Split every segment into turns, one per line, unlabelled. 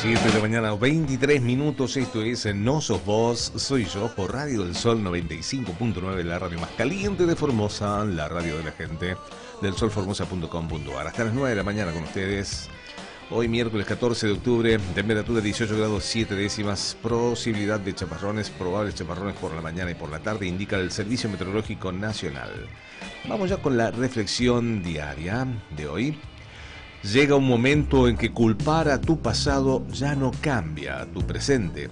7 de la mañana, 23 minutos. Esto es No Sos Vos, Soy Yo, por Radio del Sol 95.9, la radio más caliente de Formosa, la radio de la gente, del solformosa.com.ar. Hasta las 9 de la mañana con ustedes. Hoy miércoles 14 de octubre, temperatura 18 grados 7 décimas, posibilidad de chaparrones, probables chaparrones por la mañana y por la tarde, indica el Servicio Meteorológico Nacional. Vamos ya con la reflexión diaria de hoy. Llega un momento en que culpar a tu pasado ya no cambia tu presente.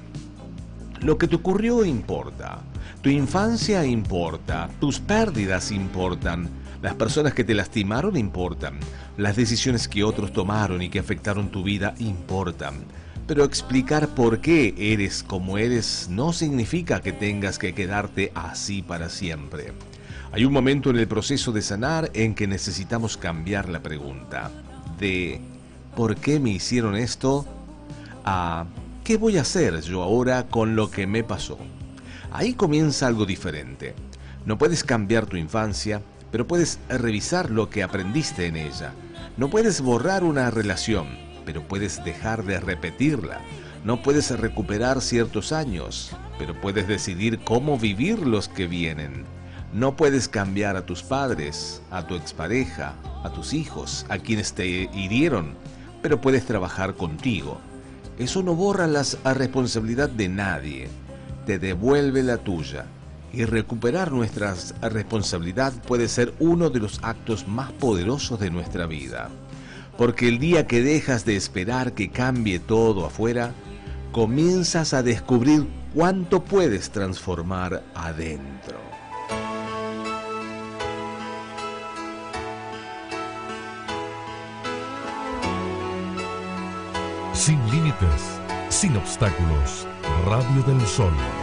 Lo que te ocurrió importa, tu infancia importa, tus pérdidas importan, las personas que te lastimaron importan, las decisiones que otros tomaron y que afectaron tu vida importan. Pero explicar por qué eres como eres no significa que tengas que quedarte así para siempre. Hay un momento en el proceso de sanar en que necesitamos cambiar la pregunta. De ¿por qué me hicieron esto? A ¿qué voy a hacer yo ahora con lo que me pasó? Ahí comienza algo diferente. No puedes cambiar tu infancia, pero puedes revisar lo que aprendiste en ella. No puedes borrar una relación, pero puedes dejar de repetirla. No puedes recuperar ciertos años, pero puedes decidir cómo vivir los que vienen. No puedes cambiar a tus padres, a tu expareja, a tus hijos, a quienes te hirieron, pero puedes trabajar contigo. Eso no borra la responsabilidad de nadie, te devuelve la tuya. Y recuperar nuestra responsabilidad puede ser uno de los actos más poderosos de nuestra vida. Porque el día que dejas de esperar que cambie todo afuera, comienzas a descubrir cuánto puedes transformar adentro.
Sin límites, sin obstáculos, Radio del Sol.